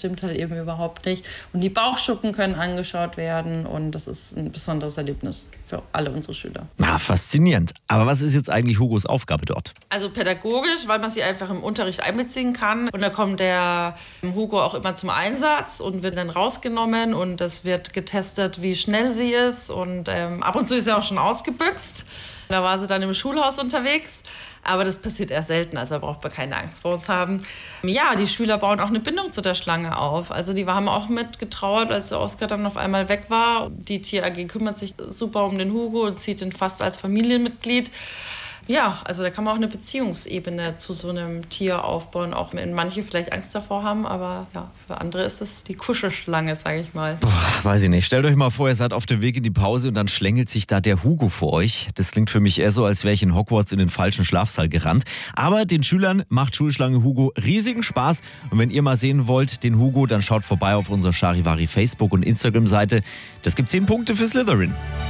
stimmt halt eben überhaupt nicht. Und die Bauchschuppen können angeschaut werden und das ist ein besonderes Erlebnis für alle unsere Schüler. Na, faszinierend. Aber was ist jetzt eigentlich Hugos Aufgabe dort? Also pädagogisch, weil man sie einfach im Unterricht einbeziehen kann. Und da kommt der Hugo auch immer zum Einsatz und wird dann rausgenommen und es wird getestet, wie schnell sie ist. Und ab und zu ist sie auch schon ausgebüxt. Da war sie dann im Schulhaus unterwegs. Aber das passiert eher selten, also da braucht man keine Angst vor uns haben. Ja, die Schüler bauen auch eine Bindung zu der Schlange auf. Also die haben auch mitgetrauert, als der Oskar dann auf einmal weg war. Die Tier AG kümmert sich super um den Hugo und sieht ihn fast als Familienmitglied. Ja, also da kann man auch eine Beziehungsebene zu so einem Tier aufbauen, auch wenn manche vielleicht Angst davor haben, aber ja, für andere ist es die Kuschelschlange, sage ich mal. Boah, weiß ich nicht. Stellt euch mal vor, ihr seid auf dem Weg in die Pause und dann schlängelt sich da der Hugo vor euch. Das klingt für mich eher so, als wäre ich in Hogwarts in den falschen Schlafsaal gerannt. Aber den Schülern macht Schulschlange Hugo riesigen Spaß. Und wenn ihr mal sehen wollt, den Hugo, dann schaut vorbei auf unserer Charivari Facebook- und Instagram-Seite. Das gibt 10 Punkte für Slytherin.